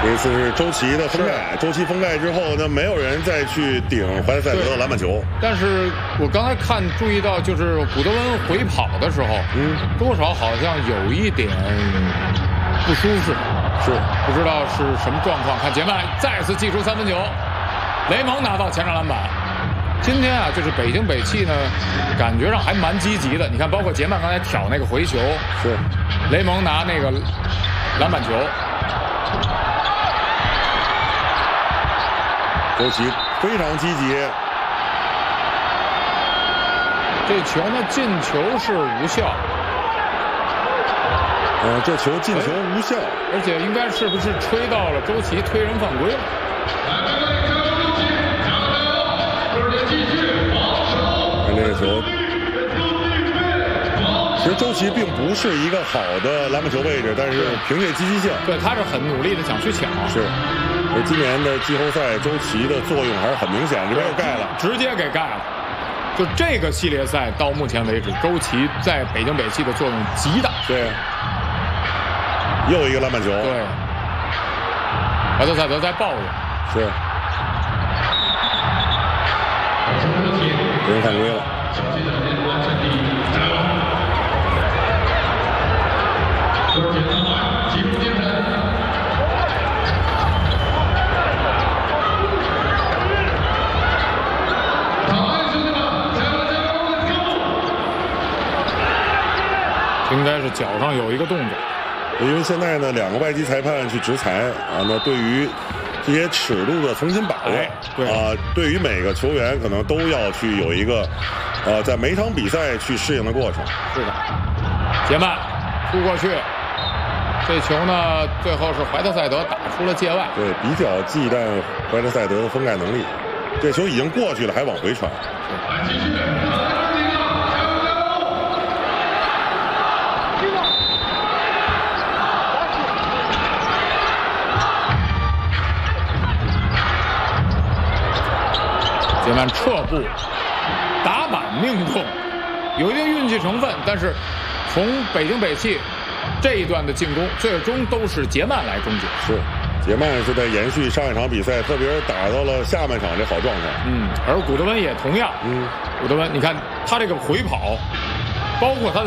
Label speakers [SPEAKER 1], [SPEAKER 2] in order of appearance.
[SPEAKER 1] 这次是周琦的封盖，周琦封盖之后呢，没有人再去顶怀特塞德的篮板球。
[SPEAKER 2] 但是我刚才注意到，就是古德温回跑的时候，多少好像有一点不舒适，
[SPEAKER 1] 是
[SPEAKER 2] 不知道是什么状况。看杰曼再次击出3分球，雷蒙拿到前场篮板。今天啊，就是北京北汽呢，感觉上还蛮积极的。你看，包括杰曼刚才挑那个回球，
[SPEAKER 1] 是
[SPEAKER 2] 雷蒙拿那个篮板球。
[SPEAKER 1] 周琦非常积极，
[SPEAKER 2] 这球呢进球是无效，
[SPEAKER 1] 这球进球无效，
[SPEAKER 2] 而且应该是不是吹到了周琦推人犯规了？
[SPEAKER 1] 看这个球，其实周琦并不是一个好的篮板球位置，但是凭借积极性，
[SPEAKER 2] 对，他是很努力的想去抢，
[SPEAKER 1] 是。今年的季后赛，周琦的作用还是很明显，这边又盖了，
[SPEAKER 2] 直接给盖了。就这个系列赛到目前为止，周琦在北京北汽的作用极大。
[SPEAKER 1] 对，又一个篮板球。
[SPEAKER 2] 对，怀特塞德在抱怨。
[SPEAKER 1] 是。有人犯规了。
[SPEAKER 2] 应该是脚上有一个动作，
[SPEAKER 1] 因为现在呢，2个外籍裁判去执裁啊，那对于这些尺度的重新把握，对于每个球员可能都要去有一个在每场比赛去适应的过程。
[SPEAKER 2] 是的，杰曼突过去，这球呢最后是怀特塞德打出了界外，
[SPEAKER 1] 对，比较忌惮怀特塞德的封盖能力。这球已经过去了，还往回传。
[SPEAKER 2] 杰曼撤步，打板命中，有一定运气成分，但是从北京北汽这一段的进攻，最终都是杰曼来终结。
[SPEAKER 1] 是，杰曼是在延续上一场比赛，特别是打到了下半场这好状态。
[SPEAKER 2] 而古德温也同样。古德温，你看他这个回跑，包括他的。